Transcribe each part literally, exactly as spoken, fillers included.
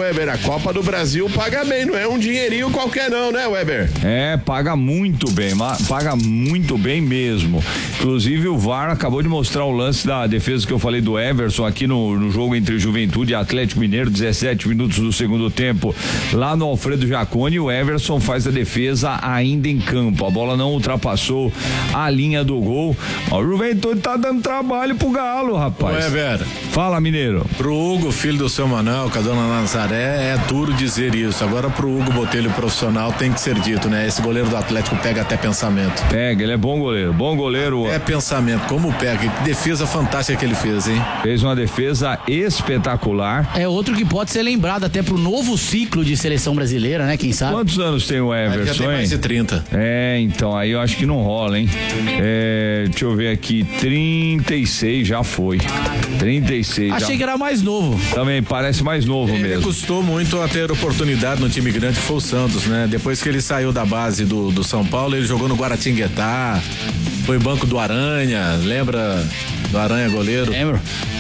Weber? A Copa do Brasil paga bem, não é um dinheirinho qualquer não, né, Weber? É, paga muito bem, paga muito bem mesmo. Inclusive o V A R acabou de mostrar o lance da defesa que eu falei do Everson aqui no, no jogo entre Juventude e Atlético Mineiro, dezessete minutos do segundo tempo, lá no Alfredo Jaconi. O Everson faz a defesa ainda em campo, a bola não ultrapassou a linha do gol. O Juventude tá dando trabalho pro Galo, rapaz. Ô, Weber. Fala, Mineiro. Pro Hugo, filho do seu Manuel, com a dona Nazaré, é duro dizer isso. Agora pro Hugo Botelho profissional tem que ser dito, né? Esse goleiro do Atlético pega até pensamento. Pega, ele é bom goleiro, bom goleiro. É pensamento, como pega, que defesa fantástica que ele fez, hein? Fez uma defesa espetacular. É outro que pode ser lembrado até pro novo ciclo de seleção brasileira, né? Quem sabe? Quantos anos tem o Everson? Já tem mais de trinta. É, então, aí eu acho que não rola, hein? É, deixa eu ver aqui, trinta e seis já foi. trinta e seis. Achei já. que era mais novo. Também parece mais novo ele mesmo. Ele custou muito a ter oportunidade no time grande, foi o Santos, né? Depois que ele saiu da base do, do São Paulo, ele jogou no Guaratinguetá, foi banco do Aranha, lembra do Aranha goleiro? Lembro.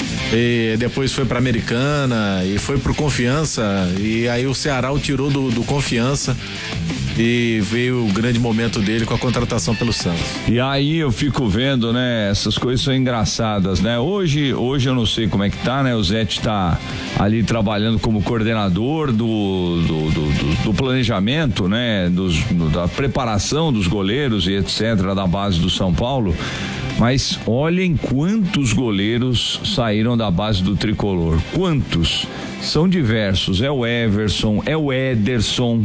E depois foi pra Americana e foi pro Confiança, e aí o Ceará o tirou do, do Confiança e veio o grande momento dele com a contratação pelo Santos. E aí eu fico vendo, né, essas coisas são engraçadas, né? Hoje, hoje eu não sei como é que tá, né? O Zete tá ali trabalhando como coordenador do, do, do, do, do planejamento, né? Dos, do, da preparação dos goleiros e etcétera da base do São Paulo. Mas olhem quantos goleiros saíram da base do tricolor. Quantos? São diversos. É o Everson, é o Ederson.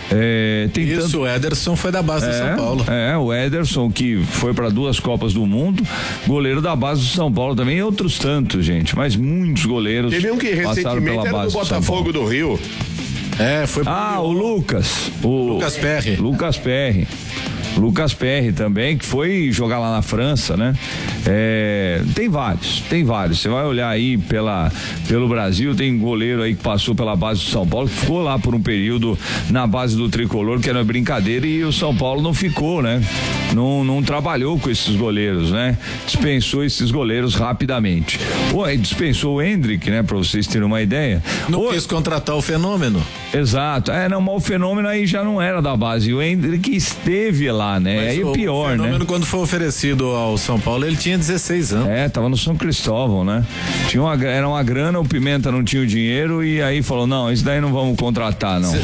É, tem Isso, tanto... o Ederson foi da base é, do São Paulo. É, o Ederson, que foi para duas Copas do Mundo, goleiro da base do São Paulo também, e outros tantos, gente. Mas muitos goleiros. Teve um que recentemente era do Botafogo do Rio. É, foi. Ah, o Lucas. O Lucas Perry. Lucas Perry. Lucas Perry também, que foi jogar lá na França, né? É, tem vários, tem vários. Você vai olhar aí pela, pelo Brasil, tem goleiro aí que passou pela base do São Paulo, que ficou lá por um período na base do tricolor, que era brincadeira, e o São Paulo não ficou, né? Não, não trabalhou com esses goleiros, né? Dispensou esses goleiros rapidamente. Ué, dispensou o Hendrick, né? Pra vocês terem uma ideia. Não Ô, quis contratar o Fenômeno. Exato. É, não, mas o Fenômeno aí já não era da base. O Hendrick esteve lá, né? Mas aí é pior, né? O Fenômeno, né? quando foi oferecido ao São Paulo, ele tinha dezesseis anos. É, tava no São Cristóvão, né? Tinha uma, era uma grana, o Pimenta não tinha o dinheiro e aí falou, não, isso daí não vamos contratar, não.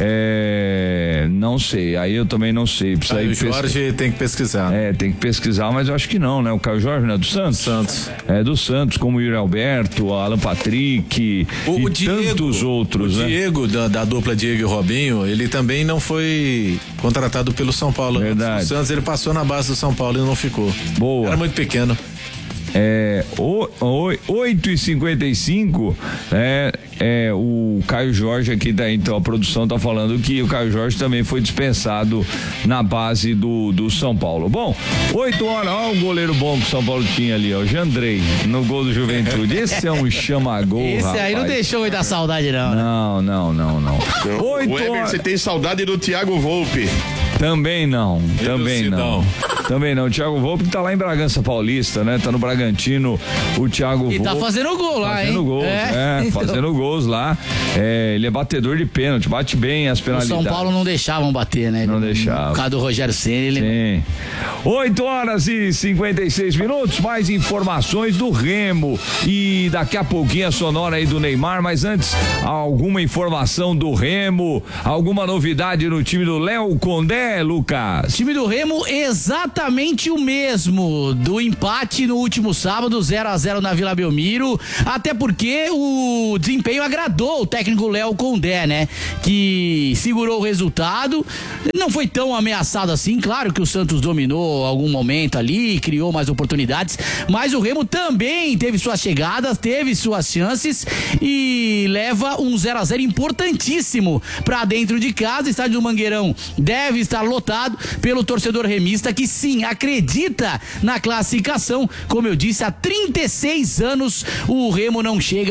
É, não sei, aí eu também não sei. Precisa Caio ir Jorge pesquisar. tem que pesquisar. É, tem que pesquisar, mas eu acho que não, né? O Caio Jorge não é do Santos? Santos. É do Santos, como o Yuri Alberto, Alan Patrick o, e o Diego, tantos outros, o né? Diego, da, da dupla Diego e Robinho, ele também não foi contratado pelo São Paulo. Verdade. O Santos, ele passou na base do São Paulo e não ficou. Boa. Era muito pequeno. É, oito e cinquenta e cinco, é, é, o Caio Jorge aqui, da, então a produção tá falando que o Caio Jorge também foi dispensado na base do, do São Paulo. Bom, oito horas, ó, o goleiro bom que o São Paulo tinha ali, ó, o Jandrei, no gol do Juventude. Esse é um chama-gol, Esse rapaz. aí não deixou eu dar saudade, não. Não, não, não, não. Oito horas. Você tem saudade do Thiago Volpe? Também não, também não. Também não. O Thiago Volpe tá lá em Bragança Paulista, né? Tá no Bragantino, o Thiago Volpe. E tá fazendo gol lá, fazendo hein? Gols, é, é, fazendo gols lá. É, ele é batedor de pênalti, bate bem as O penalidades. São Paulo não deixavam bater, né? Não deixava. Por causa do Rogério Ceni, ele... Sim. oito horas e cinquenta e seis minutos, mais informações do Remo e daqui a pouquinho a sonora aí do Neymar, mas antes, alguma informação do Remo, alguma novidade no time do Léo Condé, Lucas? Time do Remo exatamente o mesmo do empate no último sábado, zero a zero na Vila Belmiro, até porque o desempenho agradou o técnico Léo Condé, né? Que segurou o resultado, não foi tão ameaçado assim, claro que o Santos dominou algum momento ali, criou mais oportunidades, mas o Remo também teve suas chegadas, teve suas chances e leva um zero a zero importantíssimo pra dentro de casa. O estádio do Mangueirão deve estar lotado pelo torcedor remista que sim, acredita na classificação. Como eu disse, há trinta e seis anos o Remo não chega em uma etapa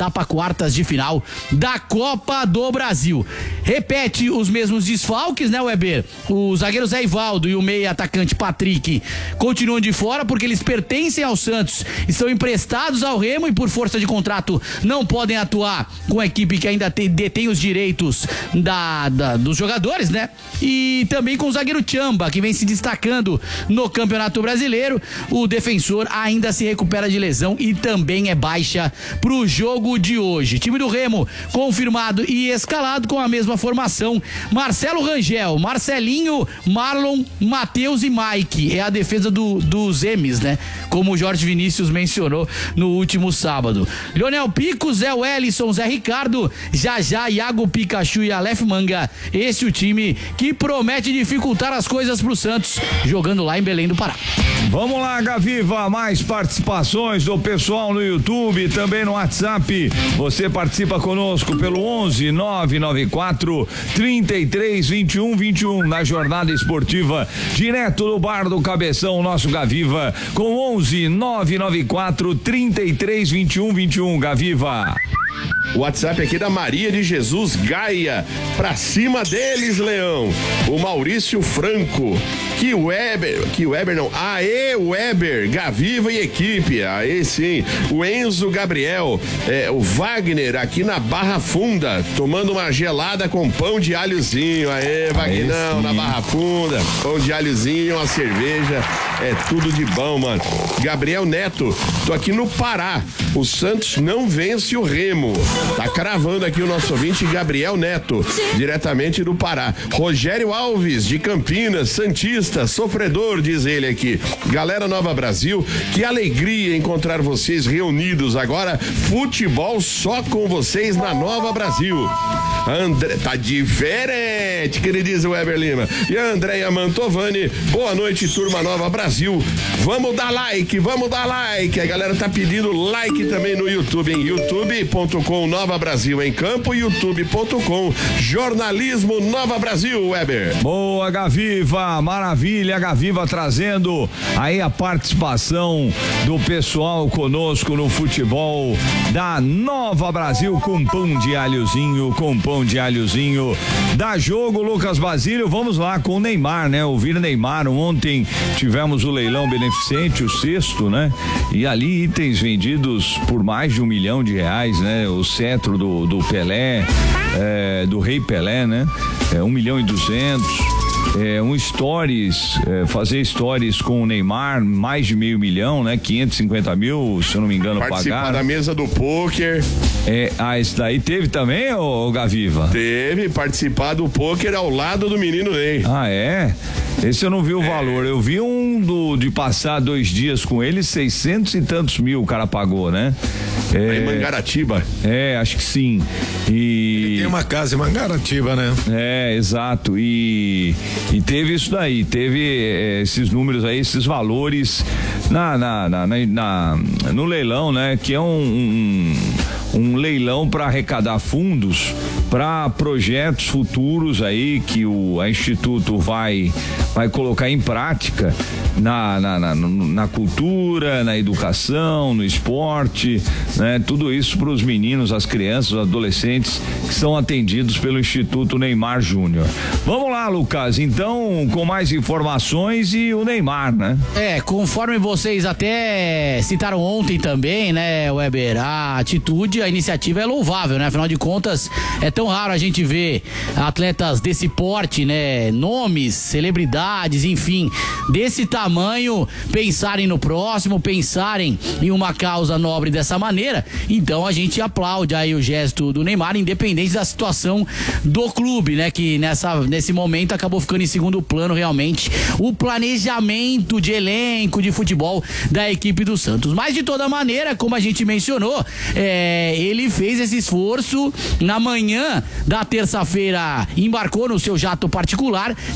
etapa quartas de final da Copa do Brasil. Repete os mesmos desfalques, né, Weber? O zagueiro Zé Ivaldo e o meia atacante Patrick continuam de fora porque eles pertencem ao Santos, estão emprestados ao Remo e por força de contrato não podem atuar com a equipe que ainda tem, detém os direitos da, da, dos jogadores, né? E também com o zagueiro Tchamba, que vem se destacando no Campeonato Brasileiro. O defensor ainda se recupera de lesão e também é baixa pro jogo de hoje. Time do Remo confirmado e escalado com a mesma formação: Marcelo Rangel, Marcelinho, Marlon, Matheus e Mike. É a defesa do, dos M's, né? Como o Jorge Vinícius mencionou no último sábado. Leonel Pico, Zé Wellison, Zé Ricardo, Jajá, Iago Pikachu e Aleph Manga. Esse é o time que promete dificultar as coisas pro Santos, jogando lá em Belém do Pará. Vamos lá, Gaviva, mais participações do pessoal no YouTube e também no WhatsApp. Você participa conosco pelo onze nove nove quatro, trinta e três, vinte e um, vinte e um na jornada esportiva, direto do Bar do Cabeção, nosso Gaviva, com onze nove nove quatro, trinta e três, vinte e um, vinte e um, Gaviva. O WhatsApp aqui da Maria de Jesus Gaia. Pra cima deles, Leão. O Maurício Franco. Que Weber. Que Weber não. Aê, Weber. Gaviva e equipe. Aê, sim. O Enzo Gabriel. É, o Wagner aqui na Barra Funda. Tomando uma gelada com pão de alhozinho. Aê, Vagnão, na Barra Funda. Pão de alhozinho, uma cerveja. É tudo de bom, mano. Gabriel Neto. Tô aqui no Pará. O Santos não vence o Remo. Tá cravando aqui o nosso ouvinte Gabriel Neto, diretamente do Pará. Rogério Alves, de Campinas, santista, sofredor, diz ele aqui. Galera Nova Brasil, que alegria encontrar vocês reunidos agora. Futebol só com vocês na Nova Brasil. André, tá diferente, que ele diz o Weber Lima. E a Andréia Mantovani, boa noite, turma Nova Brasil. Vamos dar like, vamos dar like. A galera tá pedindo like também no YouTube, em youtube ponto com Nova Brasil em campo, youtube ponto com Jornalismo Nova Brasil, Weber. Boa, Gaviva, maravilha, Gaviva trazendo aí a participação do pessoal conosco no futebol da Nova Brasil, com pão de alhozinho, com pão de alhozinho. Dá jogo, Lucas Basílio, vamos lá com o Neymar, né? Ouvir Neymar, ontem tivemos o leilão beneficente, o sexto, né? E ali itens vendidos por mais de um milhão de reais, né? O cetro do, do Pelé, é, do Rei Pelé, né? É, um milhão e duzentos. É, um stories, é, fazer stories com o Neymar, mais de meio milhão, né? quinhentos e cinquenta mil, se eu não me engano, pagaram. Participar da mesa do pôquer. É, ah, esse daí teve também, ô, ô Gaviva? Teve, participar do pôquer ao lado do menino Ney. Ah, é? Esse eu não vi o é. valor. Eu vi um do, de passar dois dias com ele, seiscentos e tantos mil o cara pagou, né? É, em Mangaratiba. É, acho que sim. E... Ele tem uma casa em Mangaratiba, né? É, exato. E, e teve isso daí, teve é, esses números aí, esses valores na, na, na, na, na no leilão, né? Que é um, um, um leilão para arrecadar fundos para projetos futuros aí que o a Instituto vai vai colocar em prática na, na, na, na cultura, na educação, no esporte, né? Tudo isso para os meninos, as crianças, os adolescentes que são atendidos pelo Instituto Neymar Júnior. Vamos lá, Lucas, então, com mais informações e o Neymar, né? É, conforme vocês até citaram ontem também, né, Weber, a atitude, a iniciativa é louvável, né? Afinal de contas, é tão raro a gente ver atletas desse porte, né? Nomes, celebridades, enfim, desse tamanho, pensarem no próximo, pensarem em uma causa nobre dessa maneira. Então a gente aplaude aí o gesto do Neymar, independente da situação do clube, né? Que nessa, nesse momento acabou ficando em segundo plano realmente o planejamento de elenco de futebol da equipe do Santos. Mas de toda maneira, como a gente mencionou, é, ele fez esse esforço na manhã da terça-feira, embarcou no seu jato particular